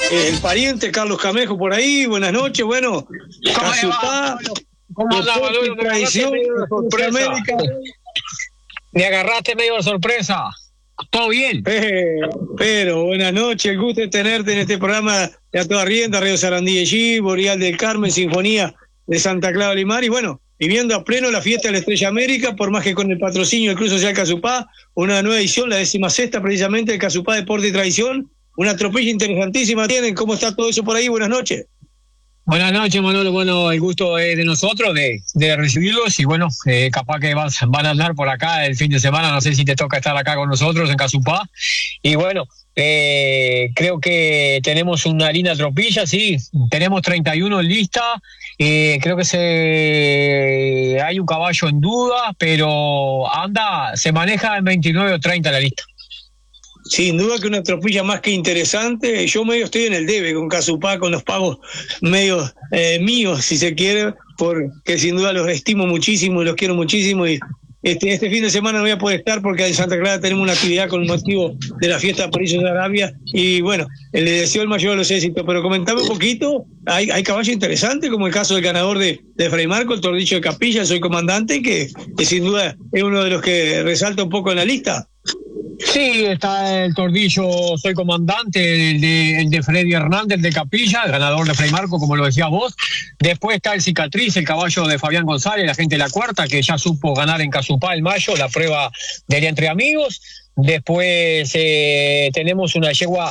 el pariente Carlos Camejo por ahí, buenas noches, bueno, Casupá, ¿Cómo andaba, Manolo? tradición, América. Me agarraste medio de sorpresa. ¿Todo bien? Pero buenas noches, el gusto de tenerte en este programa de A Toda Rienda, Radio Sarandí allí, Boreal del Carmen, Sinfonía de Santa Clara de Limar, y bueno, viviendo a pleno la fiesta de la Estrella América, por más que con el patrocinio del Club Social Casupá, una nueva edición, la 16ª precisamente, de Casupá Deporte y Tradición, una tropilla interesantísima tienen. ¿Cómo está todo eso por ahí? Buenas noches. Buenas noches, Manolo. Bueno, el gusto es de nosotros de recibirlos y bueno, capaz que van a andar por acá el fin de semana. No sé si te toca estar acá con nosotros en Casupá. Y bueno, creo que tenemos una linda tropilla, sí. Tenemos 31 en lista. Creo que hay un caballo en duda, pero se maneja en 29 o 30 la lista. Sin duda que una tropilla más que interesante. Yo medio estoy en el debe con Casupá, con los pagos medio míos, si se quiere, porque sin duda los estimo muchísimo y los quiero muchísimo. Y este fin de semana no voy a poder estar porque en Santa Clara tenemos una actividad con motivo de la fiesta de Parillos de Arabia. Y bueno, le deseo el mayor de los éxitos. Pero comentame un poquito, hay caballos interesantes, como el caso del ganador de Fray Marco, el tordicho de Capilla, Soy Comandante, que sin duda es uno de los que resalta un poco en la lista. Sí, está el tordillo Soy Comandante, el de Freddy Hernández de Capilla, el ganador de Fray Marco, como lo decías vos. Después está el Cicatriz, el caballo de Fabián González, la gente de la Cuarta, que ya supo ganar en Casupá en mayo, la prueba del Entre Amigos. Después tenemos una yegua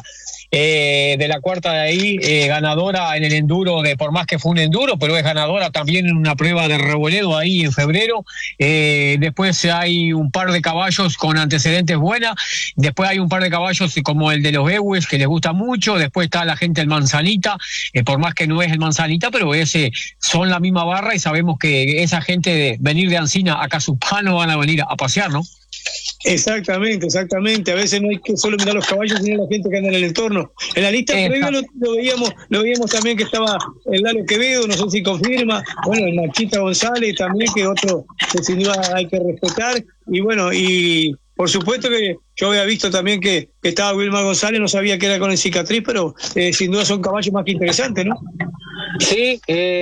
de la Cuarta de ahí, ganadora en el enduro, por más que fue un enduro, pero es ganadora también en una prueba de Reboledo ahí en febrero. Después hay un par de caballos con antecedentes buenas. Después hay un par de caballos como el de los Ewes, que les gusta mucho. Después está la gente del Manzanita, por más que no es el Manzanita, pero son la misma barra y sabemos que esa gente de venir de Ancina a Casupá no van a venir a pasear, ¿no? Exactamente. A veces no hay que solo mirar los caballos, sino la gente que anda en el entorno. En la lista previa lo veíamos también que estaba el Lalo Quevedo, no sé si confirma, bueno, el Machita González también, que otro que sin duda hay que respetar. Y bueno, y por supuesto que yo había visto también que estaba Wilmar González, no sabía que era con el Cicatriz, pero sin duda son caballos más que interesantes, ¿no? Sí,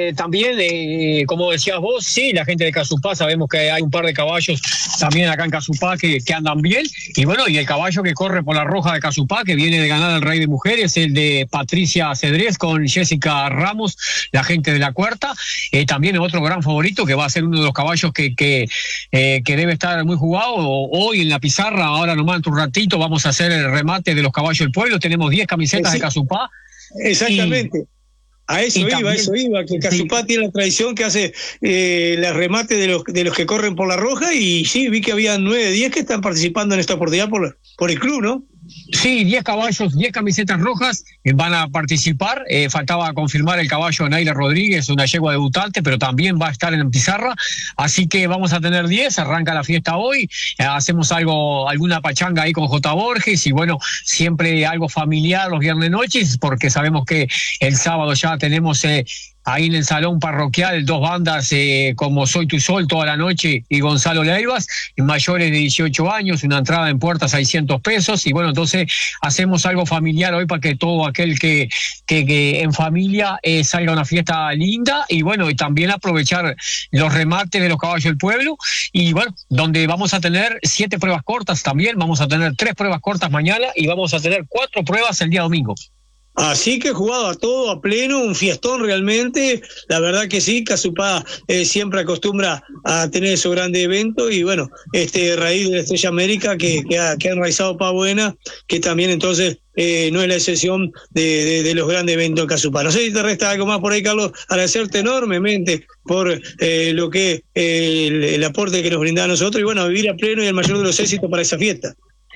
también, como decías vos, sí, la gente de Casupá, sabemos que hay un par de caballos también acá en Casupá que andan bien, y bueno, y el caballo que corre por la Roja de Casupá, que viene de ganar al Rey de Mujeres, el de Patricia Cedrés con Jessica Ramos, la gente de la Cuarta, también otro gran favorito, que va a ser uno de los caballos que debe estar muy jugado, hoy en la pizarra, ahora nomás en un ratito, vamos a hacer el remate de los caballos del pueblo, tenemos 10 camisetas de Casupá. Exactamente. A eso iba, que Casupá tiene la tradición que hace el remate de los que corren por la Roja, y sí, vi que había 9, 10 que están participando en esta oportunidad por el club, ¿no? Sí, 10 caballos, 10 camisetas rojas van a participar. Faltaba confirmar el caballo de Naila Rodríguez, una yegua debutante, pero también va a estar en la pizarra. Así que vamos a tener 10, arranca la fiesta hoy. Hacemos alguna pachanga ahí con J. Borges y bueno, siempre algo familiar los viernes noches, porque sabemos que el sábado ya tenemos ahí en el salón parroquial 2 bandas como Soy Tu Sol toda la noche y Gonzalo Leivas, mayores de 18 años, una entrada en puerta $600, y bueno, entonces hacemos algo familiar hoy para que todo aquel que en familia salga a una fiesta linda, y bueno, y también aprovechar los remates de los caballos del pueblo, y bueno, donde vamos a tener 7 pruebas cortas también, vamos a tener 3 pruebas cortas mañana y vamos a tener 4 pruebas el día domingo. Así que jugado a todo, a pleno, un fiestón realmente, la verdad que sí. Casupá siempre acostumbra a tener esos grandes eventos, y bueno, raíz de la Estrella América que ha enraizado pa' buena, que también entonces no es la excepción de los grandes eventos en Casupá. No sé si te resta algo más por ahí, Carlos. Agradecerte enormemente por lo que el aporte que nos brinda a nosotros, y bueno, a vivir a pleno y el mayor de los éxitos para esa fiesta.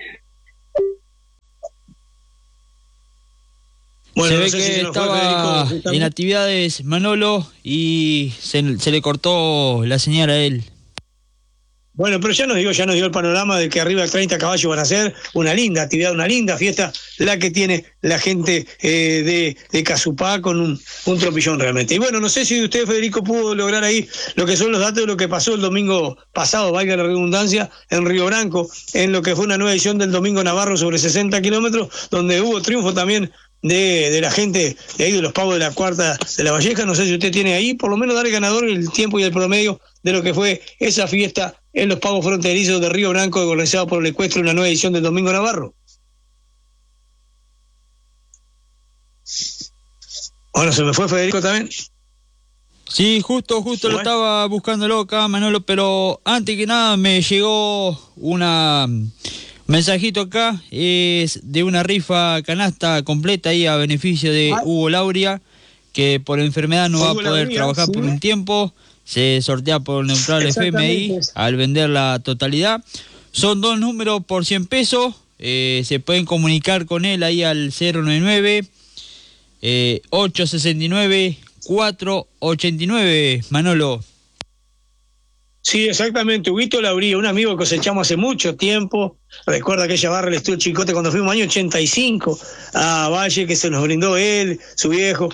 Bueno, se ve que estaba en actividades Manolo y se le cortó la señal a él. Bueno, pero ya nos dio el panorama de que arriba de 30 caballos van a ser una linda actividad, una linda fiesta, la que tiene la gente de Casupá con un tropillón realmente. Y bueno, no sé si usted, Federico, pudo lograr ahí lo que son los datos de lo que pasó el domingo pasado, valga la redundancia, en Río Branco, en lo que fue una nueva edición del Domingo Navarro sobre 60 kilómetros, donde hubo triunfo también de la gente de ahí de los pavos de la Cuarta de la Valleja. No sé si usted tiene ahí, por lo menos dar el ganador, el tiempo y el promedio de lo que fue esa fiesta en los pavos fronterizos de Río Branco, organizado por el Ecuestre, una nueva edición del Domingo Navarro. Bueno, se me fue Federico también. Sí, justo lo estaba buscándolo acá, Manolo, pero antes que nada me llegó mensajito acá, es de una rifa canasta completa ahí a beneficio de Hugo Lauria, que por enfermedad no va a poder trabajar por un tiempo. Se sortea por Neutral FM ahí al vender la totalidad. Son 2 números por 100 pesos. Se pueden comunicar con él ahí al 099 869 489, Manolo. Sí, exactamente, Huguito Lauría, un amigo que cosechamos hace mucho tiempo. Recuerda aquella barra del Estudio Chicote cuando fuimos año 85 a Valle, que se nos brindó él, su viejo.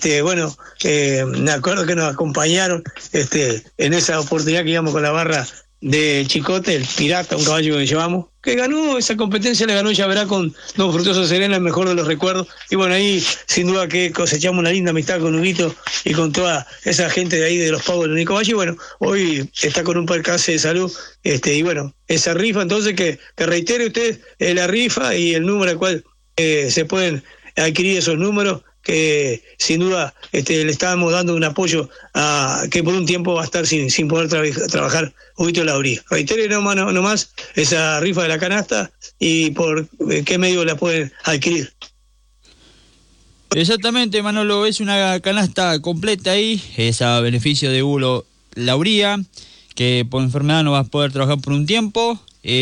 Me acuerdo que nos acompañaron en esa oportunidad que íbamos con la barra de Chicote, el Pirata, un caballo que llevamos, que ganó esa competencia, le ganó, ya verá, con Don Frutoso Serena, el mejor de los recuerdos. Y bueno, ahí sin duda que cosechamos una linda amistad con Huguito y con toda esa gente de ahí de los pavos del Único Valle. Y bueno, hoy está con un percance de salud, y bueno, esa rifa, entonces que reitere usted la rifa y el número al cual se pueden adquirir esos números, que sin duda le estábamos dando un apoyo a que por un tiempo va a estar sin poder trabajar Huguito Lauría. Reitere nomás esa rifa de la canasta y por qué medio la pueden adquirir. Exactamente, Manolo, es una canasta completa ahí, es a beneficio de Hugo Lauría, que por enfermedad no va a poder trabajar por un tiempo.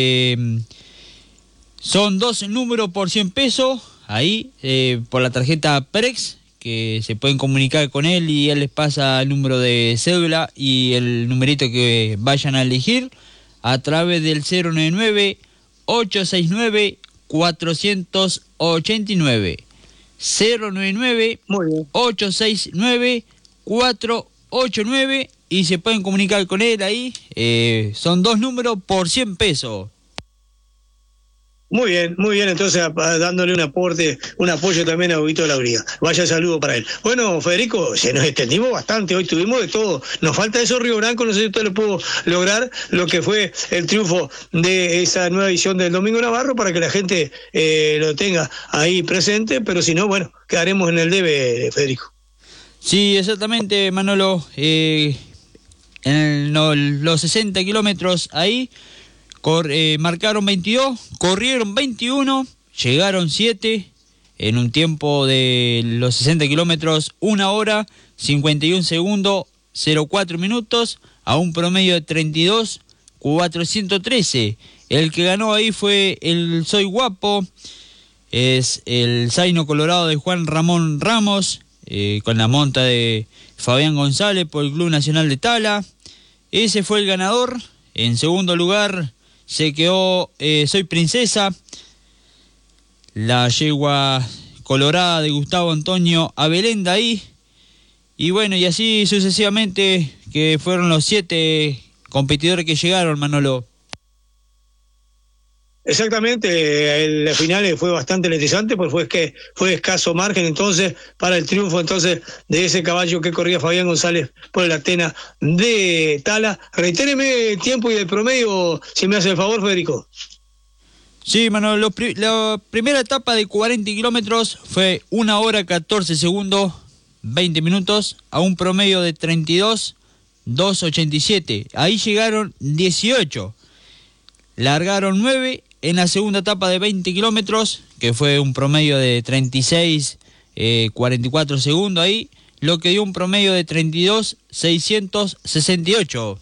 Son 2 números por 100 pesos. Ahí, por la tarjeta Prex, que se pueden comunicar con él y él les pasa el número de cédula y el numerito que vayan a elegir a través del 099-869-489. 099-869-489 y se pueden comunicar con él ahí. Son 2 números por 100 pesos. Muy bien, entonces dándole un apoyo también a Huguito Lauría. Vaya saludo para él. Bueno, Federico, se nos extendimos bastante, hoy tuvimos de todo. Nos falta eso, Río Branco, no sé si usted lo pudo lograr, lo que fue el triunfo de esa nueva edición del Domingo Navarro, para que la gente lo tenga ahí presente, pero si no, bueno, quedaremos en el debe, Federico. Sí, exactamente, Manolo. En los 60 kilómetros ahí, marcaron 22, corrieron 21, llegaron 7, en un tiempo de los 60 kilómetros, 1 hora, 51 segundos, 04 minutos, a un promedio de 32,413. El que ganó ahí fue el Soy Guapo, es el Zaino Colorado de Juan Ramón Ramos, con la monta de Fabián González por el Club Nacional de Tala. Ese fue el ganador. En segundo lugar se quedó Soy Princesa, la yegua colorada de Gustavo Antonio Abelenda ahí. Y bueno, y así sucesivamente, que fueron los 7 competidores que llegaron, Manolo. Exactamente, la final fue bastante electrizante, pues fue escaso margen entonces para el triunfo entonces de ese caballo que corría Fabián González por el Atena de Tala. Reitéreme el tiempo y el promedio, si me hace el favor, Federico. Sí, Manolo, la primera etapa de 40 kilómetros fue 1 hora 14 segundos, 20 minutos, a un promedio de 32,287. Ahí llegaron 18. Largaron 9 en la segunda etapa de 20 kilómetros, que fue un promedio de 36,44 segundos ahí, lo que dio un promedio de 32,668.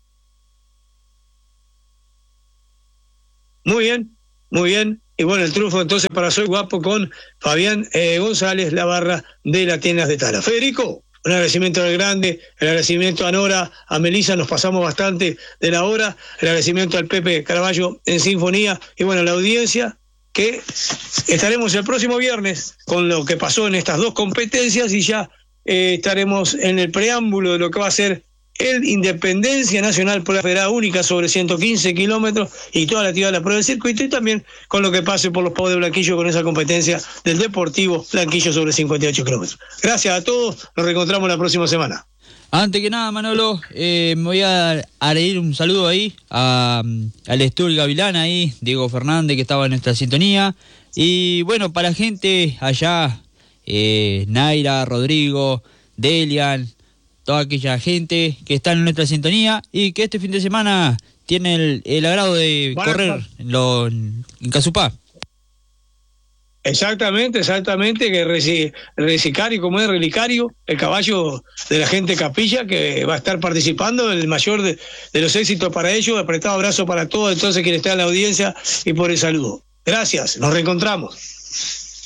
Muy bien. Y bueno, el triunfo entonces para Soy Guapo con Fabián González, la barra de la Atenas de Tala. Federico, un agradecimiento al grande, el agradecimiento a Nora, a Melissa, nos pasamos bastante de la hora, el agradecimiento al Pepe Caraballo en sinfonía, y bueno, la audiencia, que estaremos el próximo viernes con lo que pasó en estas 2 competencias y ya estaremos en el preámbulo de lo que va a ser el Independencia Nacional por la Federada Única sobre 115 kilómetros y toda la actividad de la prueba del circuito, y también con lo que pase por los pagos de Blanquillo con esa competencia del Deportivo Blanquillo sobre 58 kilómetros. Gracias a todos, nos reencontramos la próxima semana. Antes que nada, Manolo, me voy a adherir un saludo ahí al Estul Gavilán ahí, Diego Fernández, que estaba en nuestra sintonía. Y bueno, para la gente allá, Naira, Rodrigo, Delian, toda aquella gente que está en nuestra sintonía y que este fin de semana tiene el agrado de correr en Casupá. Exactamente, que Recicario, como es Relicario, el caballo de la gente Capilla, que va a estar participando, el mayor de los éxitos para ellos. Apretado abrazo para todos, entonces, quienes están en la audiencia, y por el saludo. Gracias, nos reencontramos.